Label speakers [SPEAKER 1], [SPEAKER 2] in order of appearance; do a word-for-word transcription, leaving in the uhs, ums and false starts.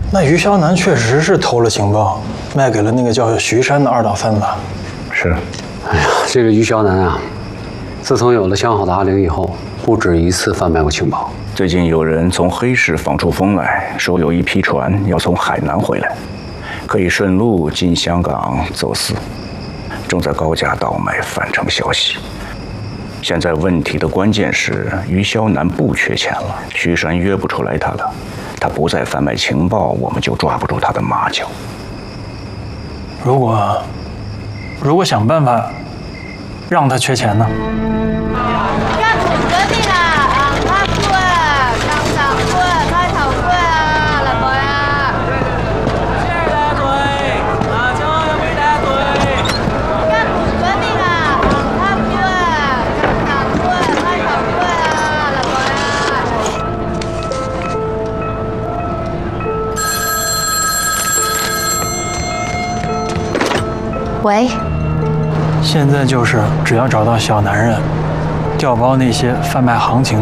[SPEAKER 1] 那于肖南确实是偷了情报，卖给了那个叫徐山的二等贩子。
[SPEAKER 2] 是。
[SPEAKER 3] 哎呀，这个于肖南啊，自从有了相好的阿玲以后，不止一次贩卖过情报。
[SPEAKER 2] 最近有人从黑市放出风来，说有一批船要从海南回来，可以顺路进香港走私，正在高价倒卖，反成消息。现在问题的关键是，于肖南不缺钱了，徐山约不出来他了，他不再贩卖情报，我们就抓不住他的马脚。
[SPEAKER 1] 如果，如果想办法让他缺钱呢？
[SPEAKER 4] 喂，
[SPEAKER 1] 现在就是只要找到小男人，调包那些贩卖行情